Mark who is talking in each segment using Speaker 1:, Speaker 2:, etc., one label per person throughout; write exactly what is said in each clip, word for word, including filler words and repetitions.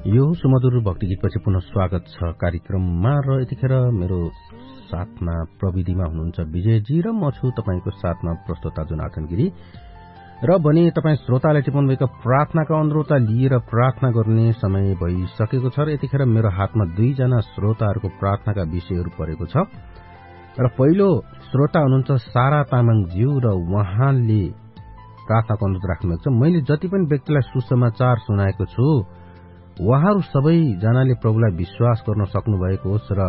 Speaker 1: यो सुमधुर भक्ति गीतपछि पुनः स्वागत छ कार्यक्रममा र यतिखेर मेरो साथमा प्रविधिमा हुनुहुन्छ विजयजी र म छु तपाईको साथमा प्रस्तोता जोनाथन गिरी र भने तपाई श्रोताले टिप्नुभएका प्रार्थनाका अनुरोधलाई लिएर प्रार्थना गर्ने समय भइसकेको छ र यतिखेर मेरो हातमा दुईजना श्रोताहरूको प्रार्थनाका विषयहरू परेको छ र पहिलो श्रोता हुनुहुन्छ सारा तामाङज्यू र उहाँले प्रार्थनाको अनुरोध राख्नुभएको छ। मैले जति पनि व्यक्तिलाई सुसमाचार सुनाएको छु उहाँहरू सबैजनाले प्रभुलाई विश्वास गर्न सक्नु भएको होस् र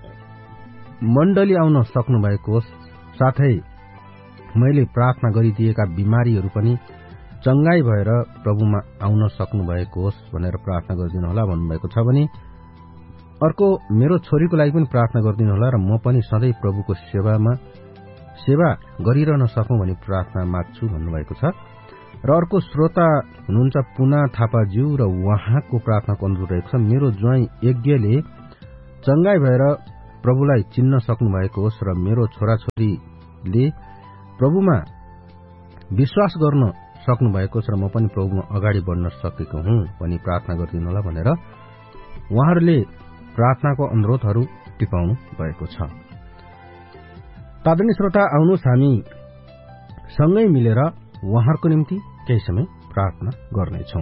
Speaker 1: मण्डली आउन सक्नु भएको होस्, साथै मैले प्रार्थना गरिदिएका बिमारीहरू पनि चंगाई भएर प्रभुमा आउन सक्नु भएको होस् भनेर प्रार्थना गरिदिनु होला भन्नुभएको छ भने अर्को मेरो छोरीको लागि पनि प्रार्थना गरिदिनु होला र म पनि सधैँ प्रभुको सेवामा सेवा गरिरहन सकौं भनी प्रार्थना माग्छु भन्नुभएको छ। र अर्को श्रोता हुनुहुन्छ पुना थापाज्यू र उहाँको प्रार्थनाको अनुरोध रहेको छ। मेरो ज्वाइँ यज्ञले चंगाई भएर प्रभुलाई चिन्न सक्नु भएको होस् र मेरो छोराछोरीले प्रभुमा विश्वास गर्न सक्नु भएको छ र म पनि प्रभुमा अगाडि बढ्न सकेको हुँ भनी प्रार्थना गरिदिनु होला भनेर उहाँहरूले प्रार्थनाको अनुरोधहरू टिपाउनु भएको छ। आदरणीय श्रोता, आउनुहोस् हामी सँगै मिलेर उहाँहरूको निम्ति केही समय प्रार्थना गर्नेछौं।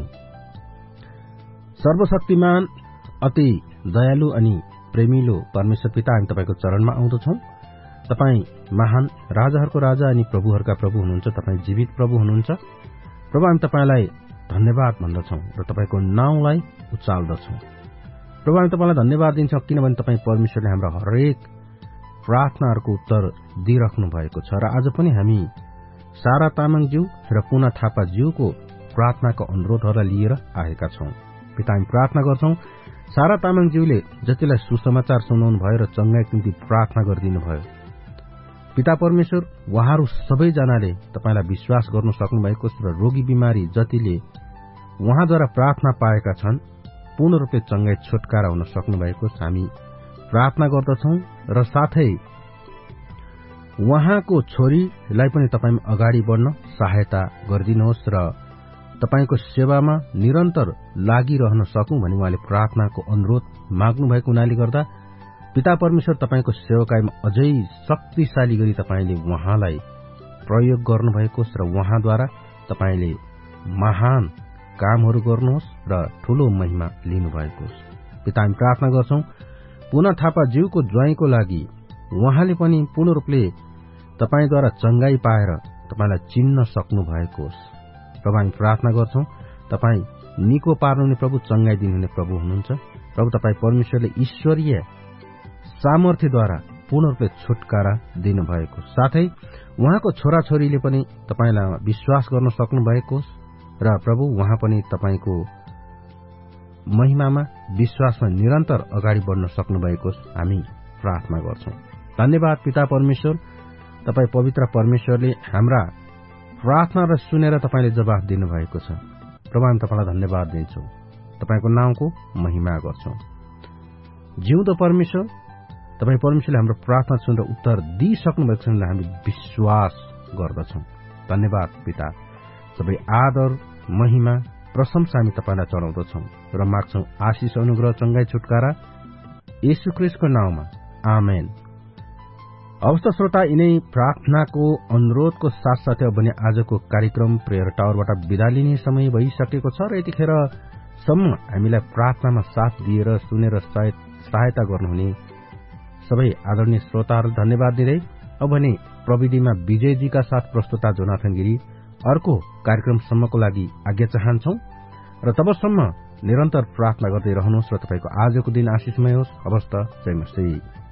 Speaker 1: सर्वशक्तिमान अति दयालु अनि प्रेमिलो परमेश्वर पिता, हामी तपाईको चरणमा आउँदछौं। तपाई महान राजाहरूको राजा अनि प्रभुहरूका प्रभु हुनुहुन्छ। तपाई जीवित प्रभु हुनुहुन्छ। प्रभु, हामी तपाईलाई धन्यवाद भन्दछौं र तपाईको नाउँलाई उचाल्दछौं। प्रभु, हामी तपाईलाई धन्यवाद दिन्छौं किनभने तपाई परमेश्वरले हाम्रो हरेक प्रार्थनाहरूको उत्तर दिइराख्नु भएको छ र आज पनि हामी सारा तामाङज्यू र पुना थापाज्यूको प्रार्थनाको अनुरोधहरूलाई लिएर आएका छौं। पिता, हामी प्रार्थना गर्छौं सारा तामाङज्यूले जतिलाई सुसमाचार सुनाउनु भयो र चंगाईको निम्ति प्रार्थना गरिदिनु भयो। पिता परमेश्वर, उहाँहरू सबैजनाले तपाईलाई विश्वास गर्न सक्नु भएको छ र रोगी बिमारी जतिले उहाँद्वारा प्रार्थना पाएका छन् पूर्ण रूपले चंगाई छुटकारा हुन सक्नु भएको छ। हामी प्रार्थना गर्दछौं र साथै उहाँको छोरीलाई पनि तपाईँ अगाडि बढ्न सहायता गरिदिनुहोस् र तपाईको सेवामा निरन्तर लागिरहन सकौं भनी उहाँले प्रार्थनाको अनुरोध माग्नु भएको हुनाले गर्दा पिता परमेश्वर, तपाईको सेवाकाईमा अझै शक्तिशाली गरी तपाईले उहाँलाई प्रयोग गर्नुभएको छ र उहाँद्वारा तपाईले महान कामहरू गर्नुहोस् र ठूलो महिमा लिनुभएको छ। पिता, हामी प्रार्थना गर्छौं पुना थापाज्यूको ज्वाइँको लागि उहाँले पनि पूर्ण रूपले तपाईद्वारा चंगाई पाएर तपाईलाई चिन्न सक्नु भएको होस्। प्रभु, हामी प्रार्थना गर्छौं तपाई निको पार्नुहुने प्रभु, चंगाई दिनुहुने प्रभु हुनुहुन्छ। प्रभु, तपाई परमेश्वरले ईश्वरीय सामर्थ्यद्वारा पूर्ण रूपले छुटकारा दिनुभएको, साथै उहाँको छोराछोरीले पनि तपाईलाई विश्वास गर्न सक्नु भएको होस् र प्रभु उहाँ पनि तपाईको महिमामा विश्वासमा निरन्तर अगाडि बढ्न सक्नु भएको हामी प्रार्थना गर्छौं। धन्यवाद पिता परमेश्वर, तपाई पवित्र परमेश्वरले हाम्रा प्रार्थनालाई सुनेर तपाईले जवाफ दिनुभएको छ। प्रभु, हामी तपाईलाई धन्यवाद दिन्छौं, तपाईको नाउँको महिमा गर्छौं। जिउँदो परमेश्वर, तपाई परमेश्वरले हाम्रो प्रार्थना सुनेर उत्तर दिइसक्नु भएको छ भनेर हामी विश्वास गर्दछौं। धन्यवाद पिता, सबै आदर महिमा प्रशंसा हामी तपाईलाई चढाउँदछौं र माग्छौं आशिष अनुग्रह चंगाई छुटकारा येशू ख्रीष्टको नाउँमा, आमेन। अवस्था श्रोता, यिनै प्रार्थनाको अनुरोधको साथसाथै अब भने आजको कार्यक्रम प्रेयर टावरबाट विदा लिने समय भइसकेको छ र यतिखेर सम्म हामीलाई प्रार्थनामा साथ दिएर सुनेर सहायता गर्नुहुने सबै आदरणीय श्रोताहरूलाई धन्यवाद दिँदै अब भने प्रविधिमा विजयजीका साथ प्रस्तोता जोनाथन गिरी अर्को कार्यक्रमसम्मको लागि आज्ञा चाहन्छौं र तबसम्म निरन्तर प्रार्थना गर्दै रहनुहोस् र तपाईको आजको दिन आशिषमय होस्। अवस्था, जय मसीह।